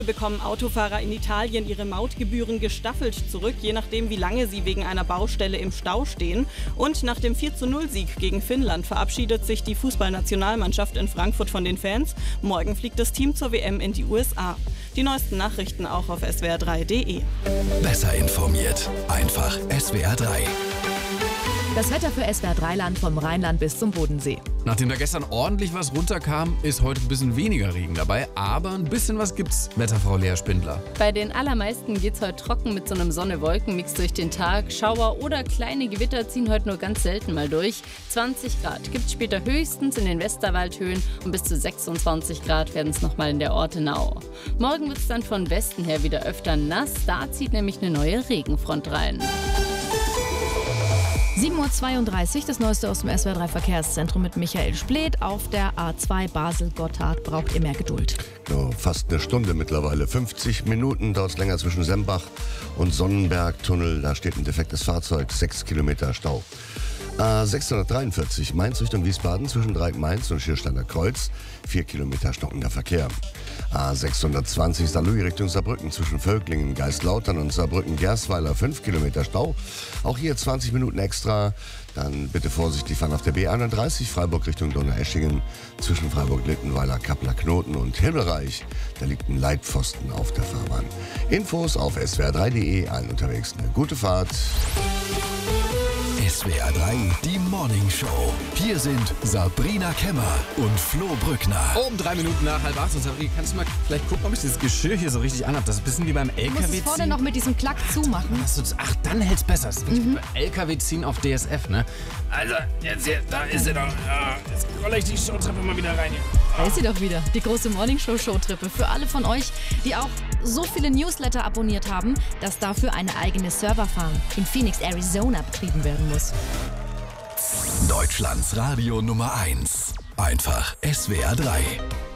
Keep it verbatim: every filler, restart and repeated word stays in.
Bekommen Autofahrer in Italien ihre Mautgebühren gestaffelt zurück, je nachdem, wie lange sie wegen einer Baustelle im Stau stehen. Und nach dem vier zu null Sieg gegen Finnland verabschiedet sich die Fußballnationalmannschaft in Frankfurt von den Fans. Morgen fliegt das Team zur W M in die U S A. Die neuesten Nachrichten auch auf S W R drei punkt de. Besser informiert, einfach S W R drei. Das Wetter für S W R drei Land vom Rheinland bis zum Bodensee. Nachdem da gestern ordentlich was runterkam, ist heute ein bisschen weniger Regen dabei, aber ein bisschen was gibt's, Wetterfrau Lea Spindler. Bei den allermeisten geht's heute trocken mit so einem Sonne-Wolken-Mix durch den Tag. Schauer oder kleine Gewitter ziehen heute nur ganz selten mal durch. zwanzig Grad gibt's später höchstens in den Westerwaldhöhen und bis zu sechsundzwanzig Grad werden es nochmal in der Ortenau. Morgen wird's dann von Westen her wieder öfter nass, da zieht nämlich eine neue Regenfront rein. sieben Uhr zweiunddreißig, das Neueste aus dem S W R drei Verkehrszentrum mit Michael Spleth. Auf der A zwei Basel-Gotthard braucht ihr mehr Geduld. Ja, fast eine Stunde mittlerweile. fünfzig Minuten dauert es länger zwischen Sembach und Sonnenberg-Tunnel. Da steht ein defektes Fahrzeug, sechs Kilometer Stau. A sechshundertdreiundvierzig Mainz Richtung Wiesbaden zwischen Dreieck-Mainz und Schiersteiner Kreuz. vier Kilometer stockender Verkehr. A sechshundertzwanzig Saarlouis Richtung Saarbrücken zwischen Völklingen, Geistlautern und Saarbrücken-Gersweiler. fünf Kilometer Stau. Auch hier zwanzig Minuten extra. Dann bitte vorsichtig fahren auf der B einunddreißig Freiburg Richtung Donaueschingen zwischen Freiburg-Littenweiler, Kappler-Knoten und Himmelreich. Da liegt ein Leitpfosten auf der Fahrbahn. Infos auf S W R drei punkt de. Allen unterwegs eine gute Fahrt. S W R drei, die Morning Show. Hier sind Sabrina Kemmer und Flo Brückner. Um drei Minuten nach halb acht. Und Sabrina, kannst du mal vielleicht gucken, ob ich das Geschirr hier so richtig anhab? Das ist ein bisschen wie beim L K W ziehen. Du musst es vorne noch mit diesem Klack zumachen. Ach, so, ach, dann hält's besser. Das ist wirklich mhm. L K W ziehen auf D S F, ne? Also, jetzt hier, da ist sie doch. Ja, jetzt rolle ich die Showtreppe mal wieder rein hier. Da ist sie doch wieder, die große Morning Show Showtreppe. Für alle von euch, die auch so viele Newsletter abonniert haben, dass dafür eine eigene Serverfarm in Phoenix, Arizona betrieben werden muss. Deutschlands Radio Nummer eins. Einfach S W R drei.